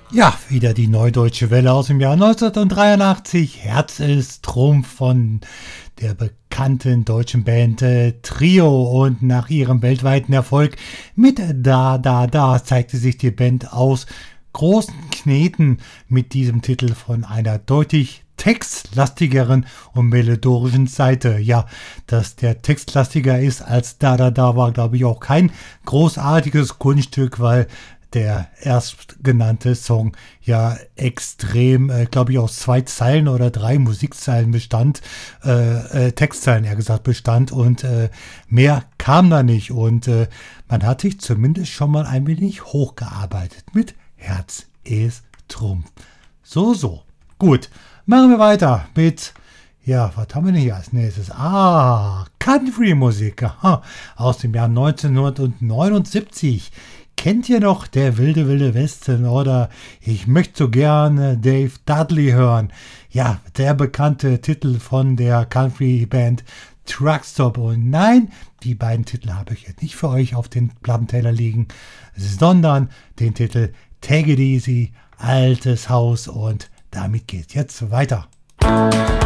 Ja, wieder die Neudeutsche Welle aus dem Jahr 1983. Herz ist Trumpf von der bekannten deutschen Band Trio. Und nach ihrem weltweiten Erfolg mit Da Da Da zeigte sich die Band aus großen Kneten mit diesem Titel von einer deutlich textlastigeren und melodischen Seite. Ja, dass der textlastiger ist als Da Da Da war, glaube ich, auch kein großartiges Kunststück, weil der erstgenannte Song ja extrem, glaube ich, aus 2 Zeilen oder 3 Musikzeilen bestand, Textzeilen eher gesagt bestand und mehr kam da nicht und man hat sich zumindest schon mal ein wenig hochgearbeitet mit Herz ist Trumpf. So. Gut, machen wir weiter mit, ja, was haben wir denn hier als nächstes? Country-Musik aus dem Jahr 1979. Kennt ihr noch der wilde, wilde Westen oder ich möchte so gerne Dave Dudley hören? Ja, der bekannte Titel von der Country-Band Truckstop. Und nein, die beiden Titel habe ich jetzt nicht für euch auf den Plattenteller liegen, sondern den Titel Take It Easy, Altes Haus und damit geht's jetzt weiter.